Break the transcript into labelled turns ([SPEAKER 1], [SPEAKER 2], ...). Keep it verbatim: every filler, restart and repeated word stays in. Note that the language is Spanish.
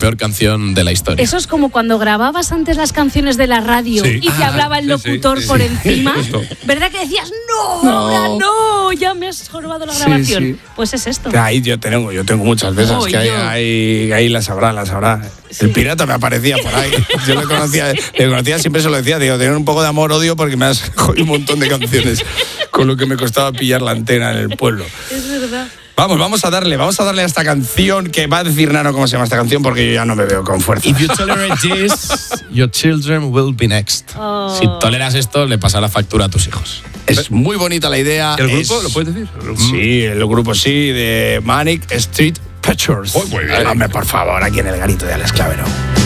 [SPEAKER 1] peor canción de la historia.
[SPEAKER 2] Eso es como cuando grababas antes las canciones de la radio
[SPEAKER 3] Sí.
[SPEAKER 2] y te
[SPEAKER 3] Ah,
[SPEAKER 2] hablaba el
[SPEAKER 3] sí,
[SPEAKER 2] locutor
[SPEAKER 3] sí, sí,
[SPEAKER 2] por
[SPEAKER 3] sí.
[SPEAKER 2] encima.
[SPEAKER 3] Justo.
[SPEAKER 2] ¿Verdad que decías, no,
[SPEAKER 4] No.
[SPEAKER 2] ahora no, ya me has jorobado la
[SPEAKER 4] Sí,
[SPEAKER 2] grabación?
[SPEAKER 4] sí.
[SPEAKER 2] Pues es esto.
[SPEAKER 4] Ahí yo tengo, yo tengo muchas de esas,
[SPEAKER 2] Oh,
[SPEAKER 4] que ahí,
[SPEAKER 2] yo.
[SPEAKER 4] ahí, ahí las habrá, las habrá. El pirata me aparecía por ahí. Yo le conocía, le conocía, siempre se lo decía, digo, tenía un poco de amor-odio porque me has jodido un montón de canciones, con lo que me costaba pillar la antena en el pueblo.
[SPEAKER 2] Es verdad.
[SPEAKER 4] Vamos, vamos a darle, vamos a darle a esta canción, que va a decir Nano cómo se llama esta canción, porque yo ya no me veo con fuerza.
[SPEAKER 1] If you tolerate this, your children will be next.
[SPEAKER 2] Oh.
[SPEAKER 1] Si toleras esto, le pasas la factura a tus hijos.
[SPEAKER 4] Es muy bonita la idea.
[SPEAKER 3] ¿El grupo?
[SPEAKER 4] es-
[SPEAKER 3] ¿Lo puedes decir?
[SPEAKER 4] Sí, el grupo sí, de Manic Street Preachers.
[SPEAKER 3] Oh, muy bien.
[SPEAKER 4] Hágame, por favor, aquí en el garito de Alex Clavero.